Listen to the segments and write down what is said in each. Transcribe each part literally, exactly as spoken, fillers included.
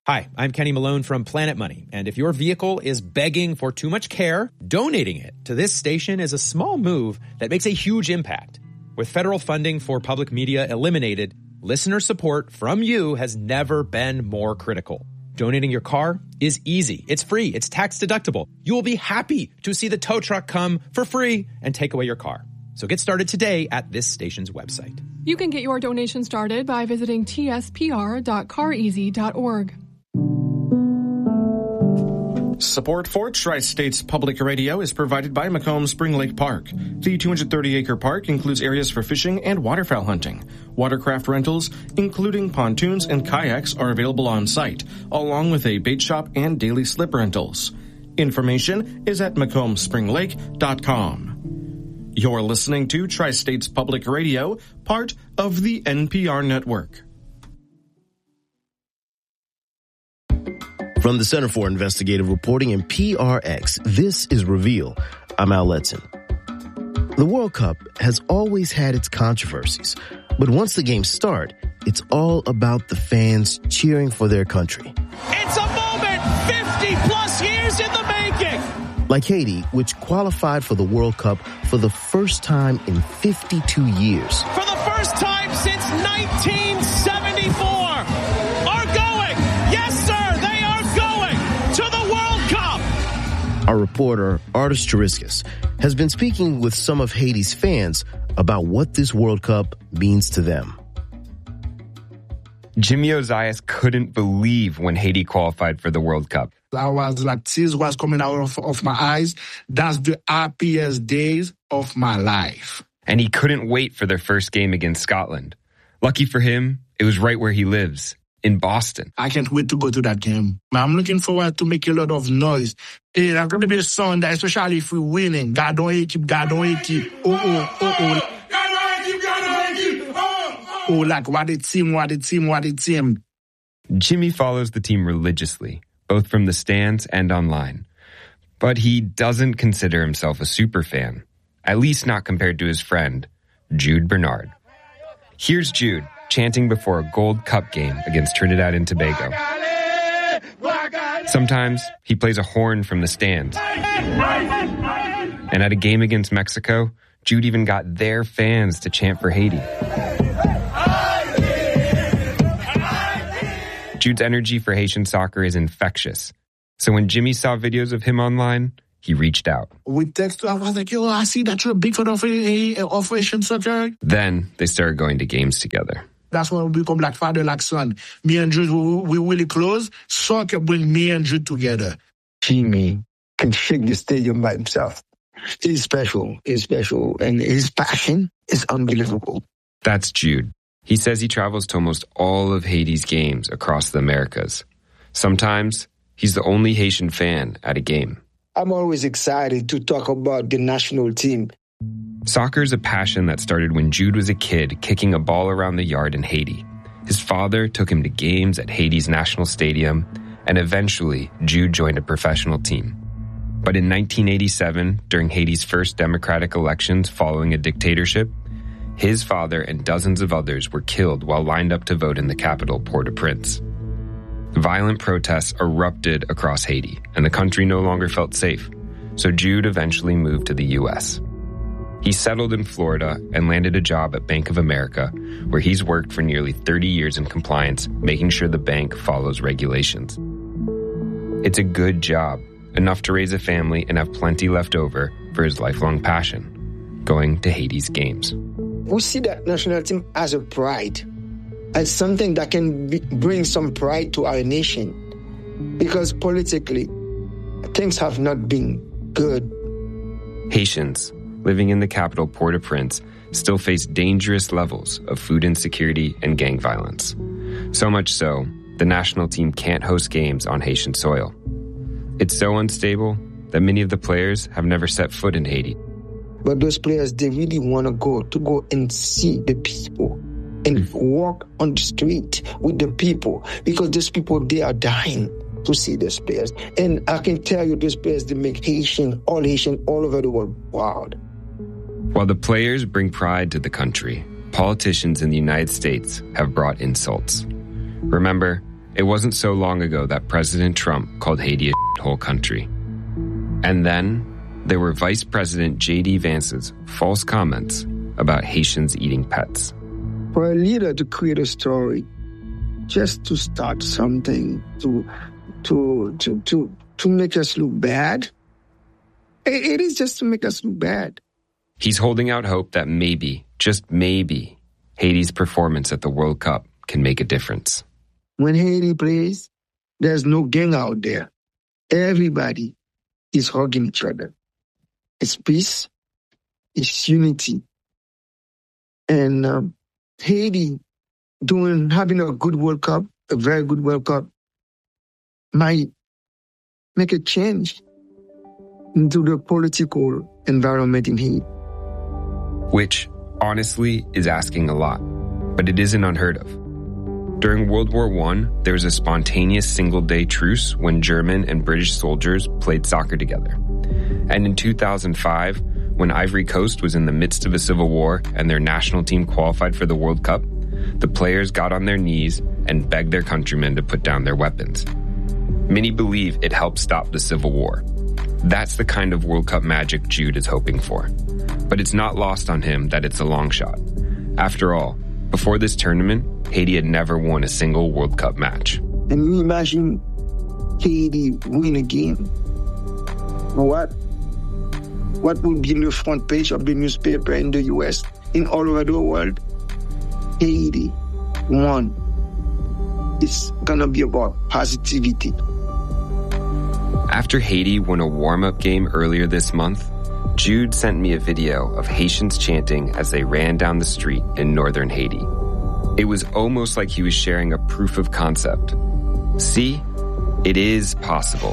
Hi, I'm Kenny Malone from Planet Money, and if your vehicle is begging for too much care, donating it to this station is a small move that makes a huge impact. With federal funding for public media eliminated, listener support from you has never been more critical. Donating your car is easy. It's free. It's tax deductible. You will be happy to see the tow truck come for free and take away your car. So get started today at this station's website. You can get your donation started by visiting t s p r dot car easy dot org. Support for Tri-States Public Radio is provided by Macomb Spring Lake Park. The two hundred thirty acre park includes areas for fishing and waterfowl hunting. Watercraft rentals, including pontoons and kayaks, are available on site, along with a bait shop and daily slip rentals. Information is at macomb spring lake dot com. You're listening to Tri-States Public Radio, part of the N P R network. From the Center for Investigative Reporting and P R X, this is Reveal. I'm Al Letson. The World Cup has always had its controversies, but once the games start, it's all about the fans cheering for their country. It's a moment fifty plus years in the making! Like Haiti, which qualified for the World Cup for the first time in fifty-two years. For the first time since nineteen seventy-four! Our reporter, Artis Chariskas, has been speaking with some of Haiti's fans about what this World Cup means to them. Jimmy Ozias couldn't believe when Haiti qualified for the World Cup. I was like, tears was coming out of, of my eyes. That's the happiest days of my life. And he couldn't wait for their first game against Scotland. Lucky for him, it was right where he lives. In Boston. I can't wait to go to that game. I'm looking forward to make a lot of noise. It's going to be a Sunday, especially if we're winning. God don't hate you, God don't hate you. Oh, oh, oh, oh. God don't hate you, God don't hate you. Oh, oh. Oh, like what a team, what a team, what a team. Jimmy follows the team religiously, both from the stands and online. But he doesn't consider himself a super fan, at least not compared to his friend, Jude Bernard. Here's Jude chanting before a Gold Cup game against Trinidad and Tobago. Sometimes he plays a horn from the stands. And at a game against Mexico, Jude even got their fans to chant for Haiti. Jude's energy for Haitian soccer is infectious. So when Jimmy saw videos of him online, he reached out. We texted, I was like, yo, I see that you're a big fan of, of Haitian soccer. Then they started going to games together. That's when we become like father, like son. Me and Jude, we, we really close. Soccer bring me and Jude together. Jimmy can shake the stadium by himself. He's special. He's special. And his passion is unbelievable. That's Jude. He says he travels to almost all of Haiti's games across the Americas. Sometimes he's the only Haitian fan at a game. I'm always excited to talk about the national team. Soccer is a passion that started when Jude was a kid kicking a ball around the yard in Haiti. His father took him to games at Haiti's national stadium, and eventually Jude joined a professional team. But in nineteen eighty-seven, during Haiti's first democratic elections following a dictatorship, his father and dozens of others were killed while lined up to vote in the capital, Port-au-Prince. Violent protests erupted across Haiti, and the country no longer felt safe, so Jude eventually moved to the U S. He settled in Florida and landed a job at Bank of America, where he's worked for nearly thirty years in compliance, making sure the bank follows regulations. It's a good job, enough to raise a family and have plenty left over for his lifelong passion, going to Haiti's games. We see that national team as a pride, as something that can be, bring some pride to our nation, because politically, things have not been good. Haitians living in the capital, Port-au-Prince, still face dangerous levels of food insecurity and gang violence. So much so, the national team can't host games on Haitian soil. It's so unstable that many of the players have never set foot in Haiti. But those players, they really want to go, to go and see the people and walk on the street with the people, because those people, they are dying to see those players. And I can tell you, those players, they make Haitian, all Haitian, all over the world proud. While the players bring pride to the country, politicians in the United States have brought insults. Remember, It wasn't so long ago that President Trump called Haiti a shithole country. And then there were Vice President J D Vance's false comments about Haitians eating pets. For a leader to create a story, just to start something, to to to to, to make us look bad, it, it is just to make us look bad. He's holding out hope that maybe, just maybe, Haiti's performance at the World Cup can make a difference. When Haiti plays, there's no gang out there. Everybody is hugging each other. It's peace. It's unity. And um, Haiti doing having a good World Cup, a very good World Cup, might make a change into the political environment in Haiti. Which, honestly, is asking a lot, but it isn't unheard of. During World War One, there was a spontaneous single-day truce when German and British soldiers played soccer together. And in two thousand five, when Ivory Coast was in the midst of a civil war and their national team qualified for the World Cup, the players got on their knees and begged their countrymen to put down their weapons. Many believe it helped stop the civil war. That's the kind of World Cup magic Jude is hoping for. But it's not lost on him that it's a long shot. After all, before this tournament, Haiti had never won a single World Cup match. And you imagine Haiti win a game. What? What would be the front page of the newspaper in the U S, in all over the world? Haiti won. It's gonna be about positivity. After Haiti won a warm-up game earlier this month, Jude sent me a video of Haitians chanting as they ran down the street in northern Haiti. It was almost like he was sharing a proof of concept. See, it is possible.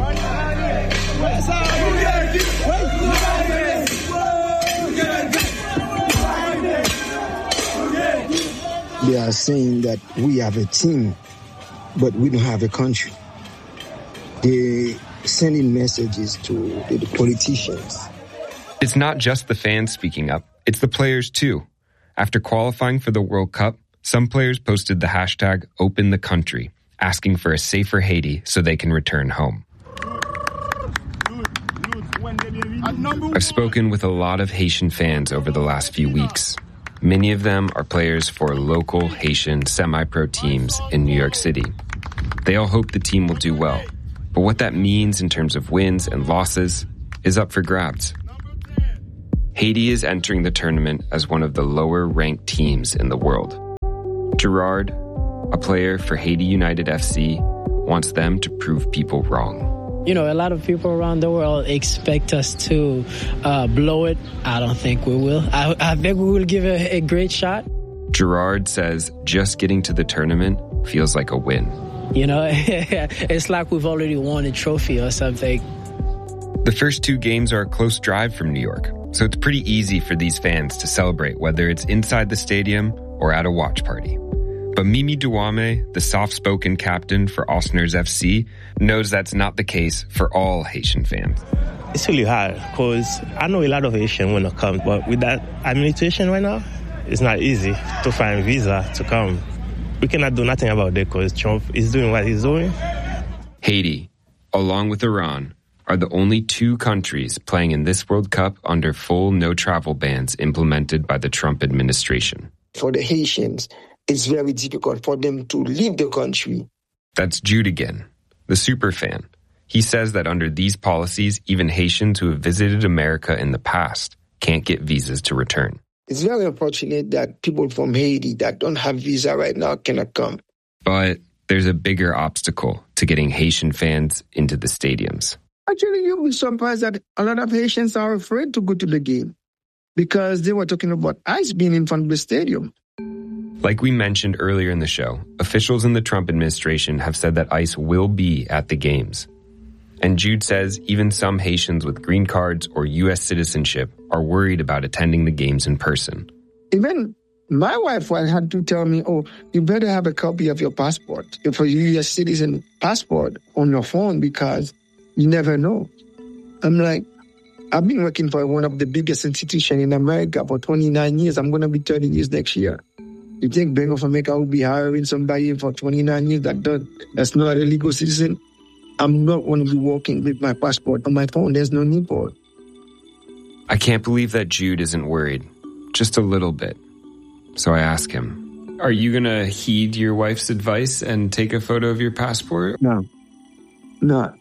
They are saying that we have a team, but we don't have a country. They're sending messages to the politicians. It's not just the fans speaking up, it's the players too. After qualifying for the World Cup, some players posted the hashtag Open the Country, asking for a safer Haiti so they can return home. I've spoken with a lot of Haitian fans over the last few weeks. Many of them are players for local Haitian semi-pro teams in New York City. They all hope the team will do well, but what that means in terms of wins and losses is up for grabs. Haiti is entering the tournament as one of the lower-ranked teams in the world. Gerard, a player for Haiti United F C, wants them to prove people wrong. You know, a lot of people around the world expect us to uh, blow it. I don't think we will. I, I think we will give it a, a great shot. Gerard says just getting to the tournament feels like a win. You know, it's like we've already won a trophy or something. The first two games are a close drive from New York, so it's pretty easy for these fans to celebrate, whether it's inside the stadium or at a watch party. But Mimi Duame, the soft-spoken captain for Austiners F C, knows that's not the case for all Haitian fans. It's really hard because I know a lot of Haitians want to come, but with that administration right now, it's not easy to find visa to come. We cannot do nothing about it because Trump is doing what he's doing. Haiti, along with Iran, are the only two countries playing in this World Cup under full no-travel bans implemented by the Trump administration. For the Haitians, it's very difficult for them to leave the country. That's Jude again, the super fan. He says that under these policies, even Haitians who have visited America in the past can't get visas to return. It's very unfortunate that people from Haiti that don't have visa right now cannot come. But there's a bigger obstacle to getting Haitian fans into the stadiums. Actually, you'll be surprised that a lot of Haitians are afraid to go to the game because they were talking about ICE being in front of the stadium. Like we mentioned earlier in the show, officials in the Trump administration have said that ICE will be at the games. And Jude says even some Haitians with green cards or U S citizenship are worried about attending the games in person. Even my wife had to tell me, oh, you better have a copy of your passport, for your U S citizen passport on your phone because you never know. I'm like, I've been working for one of the biggest institutions in America for twenty-nine years. I'm going to be thirty years next year. You think Bank of America will be hiring somebody for twenty-nine years that does, that's not a legal citizen? I'm not going to be walking with my passport on my phone. There's no need for it. I can't believe that Jude isn't worried. Just a little bit. So I ask him, are you going to heed your wife's advice and take a photo of your passport? No. No.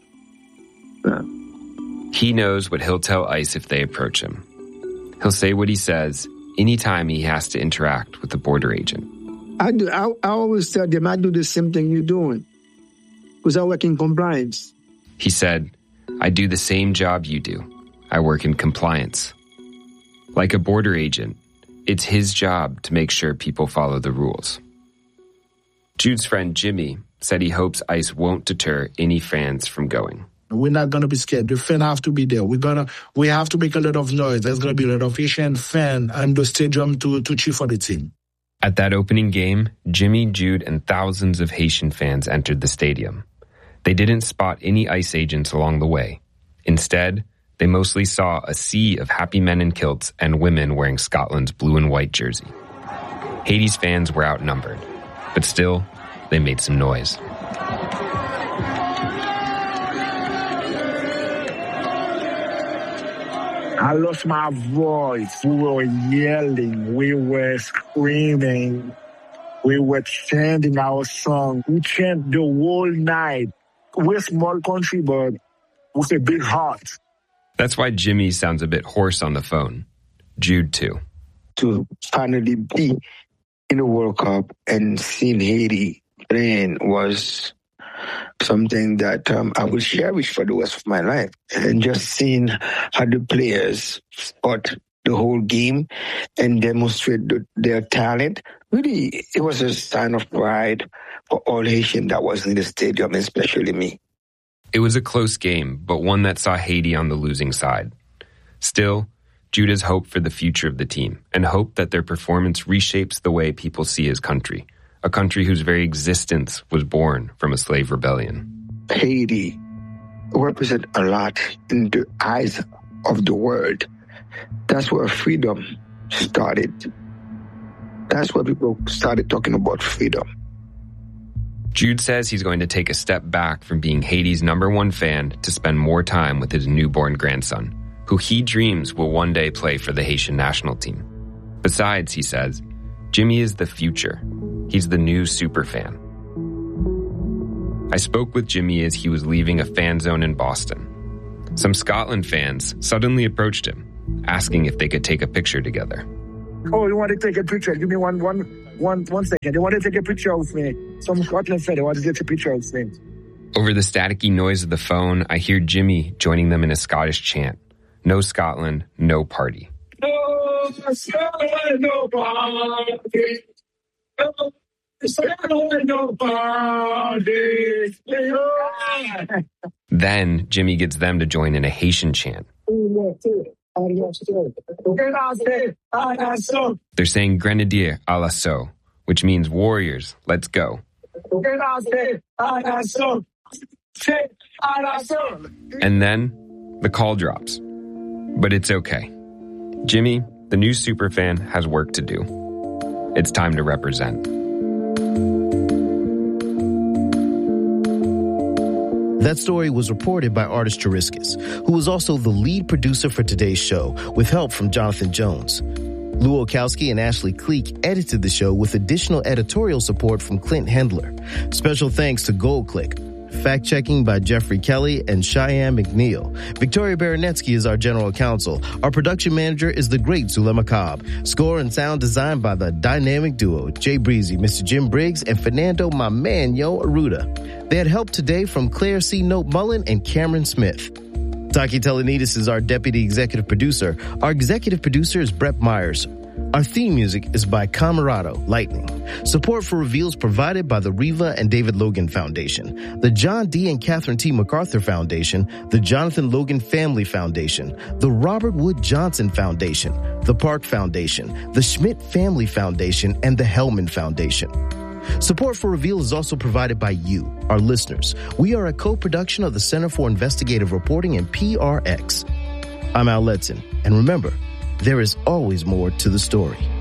No. He knows what he'll tell ICE if they approach him. He'll say what he says anytime he has to interact with the border agent. I do. I, I always tell them I do the same thing you're doing because I work in compliance. He said, I do the same job you do. I work in compliance. Like a border agent, it's his job to make sure people follow the rules. Jude's friend Jimmy said he hopes ICE won't deter any fans from going. We're not going to be scared. The fans have to be there. We're gonna, we have to make a lot of noise. There's going to be a lot of Haitian fans and the stadium to, to cheer for the team. At that opening game, Jimmy, Jude, and thousands of Haitian fans entered the stadium. They didn't spot any ICE agents along the way. Instead, they mostly saw a sea of happy men in kilts and women wearing Scotland's blue and white jersey. Haiti's fans were outnumbered, but still, they made some noise. I lost my voice. We were yelling. We were screaming. We were chanting our song. We chant the whole night. We're a small country, but with a big heart. That's why Jimmy sounds a bit hoarse on the phone. Jude, too. To finally be in the World Cup and seeing Haiti playing was something that um, I will cherish for the rest of my life. And just seeing how the players fought the whole game and demonstrate the, their talent, really, it was a sign of pride for all Haitians that was in the stadium, especially me. It was a close game, but one that saw Haiti on the losing side. Still, Jude has hope for the future of the team and hope that their performance reshapes the way people see his country, a country whose very existence was born from a slave rebellion. Haiti represents a lot in the eyes of the world. That's where freedom started. That's where people started talking about freedom. Jude says he's going to take a step back from being Haiti's number one fan to spend more time with his newborn grandson, who he dreams will one day play for the Haitian national team. Besides, he says, Jimmy is the future. He's the new superfan. I spoke with Jimmy as he was leaving a fan zone in Boston. Some Scotland fans suddenly approached him, asking if they could take a picture together. Oh, you want to take a picture? Give me one, one, one, one second. They want to take a picture of me. Some Scotland fan, they want to take a picture of me. Over the staticky noise of the phone, I hear Jimmy joining them in a Scottish chant. No Scotland, no party. No Scotland, no party. No Scotland, no party. Then Jimmy gets them to join in a Haitian chant. They're saying Grenadier à l'assaut, which means warriors, let's go. And then the call drops. But it's okay. Jimmy, the new superfan, has work to do. It's time to represent. That story was reported by Artis Chariskas, who was also the lead producer for today's show, with help from Jonathan Jones. Lou Okowski and Ashley Cleek edited the show with additional editorial support from Clint Hendler. Special thanks to GoldClick. Fact-checking by Jeffrey Kelly and Cheyenne McNeil. Victoria Baranetsky is our general counsel. Our production manager is the great Zulema Cobb. Score and sound designed by the dynamic duo Jay Breezy, Mister Jim Briggs, and Fernando my man, Yo Aruda. They had help today from Claire C. Note Mullen and Cameron Smith. Taki Telenides is our deputy executive producer. Our executive producer is Brett Myers. Our theme music is by Camerado Lightning. Support for Reveals provided by the Riva and David Logan Foundation, the John D. and Catherine T. MacArthur Foundation, the Jonathan Logan Family Foundation, the Robert Wood Johnson Foundation, the Park Foundation, the Schmidt Family Foundation, and the Hellman Foundation. Support for Reveal is also provided by you, our listeners. We are a co-production of the Center for Investigative Reporting and P R X. I'm Al Letson, and remember, there is always more to the story.